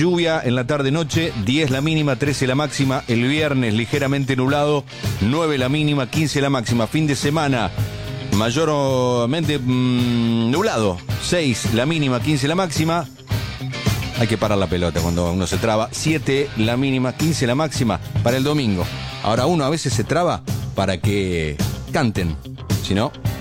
lluvia en la tarde-noche, 10 la mínima, 13 la máxima. El viernes ligeramente nublado, 9 la mínima, 15 la máxima. Fin de semana mayormente nublado, 6 la mínima, 15 la máxima. Hay que parar la pelota cuando uno se traba. 7 la mínima, 15 la máxima para el domingo. Ahora uno a veces se traba para que canten, si no...